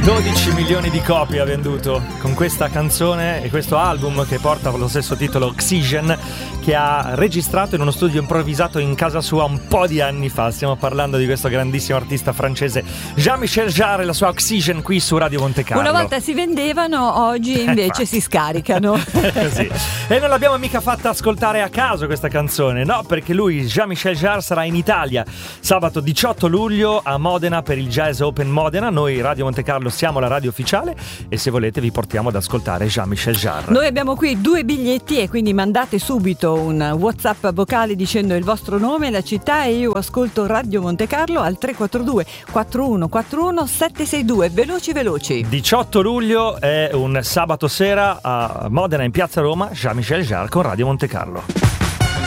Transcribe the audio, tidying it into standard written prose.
12 milioni di copie ha venduto con questa canzone e questo album che porta lo stesso titolo, Oxygen, che ha registrato in uno studio improvvisato in casa sua un po' di anni fa. Stiamo parlando di questo grandissimo artista francese Jean-Michel Jarre e la sua Oxygen qui su Radio Monte Carlo. Una volta si vendevano, oggi invece si scaricano. Così. E non l'abbiamo mica fatta ascoltare a caso questa canzone, no, perché lui, Jean-Michel Jarre, sarà in Italia sabato 18 luglio a Modena per il Jazz Open Modena. Noi Radio Monte Carlo siamo la radio ufficiale e se volete vi portiamo ad ascoltare Jean-Michel Jarre. Noi abbiamo qui 2 biglietti e quindi mandate subito un WhatsApp vocale dicendo il vostro nome e la città e io ascolto Radio Monte Carlo al 342 4141 762. Veloci. 18 luglio è un sabato sera a Modena in Piazza Roma, Jean-Michel Jarre con Radio Monte Carlo.